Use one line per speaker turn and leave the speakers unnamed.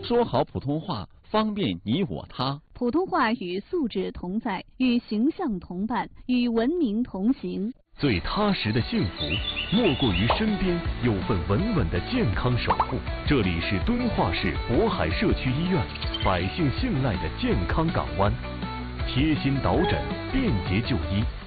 说好普通话，方便你我他。
普通话与素质同在，与形象同伴，与文明同行。
最踏实的幸福，莫过于身边有份稳稳的健康守护。这里是敦化市渤海社区医院，百姓信赖的健康港湾，贴心导诊，便捷就医。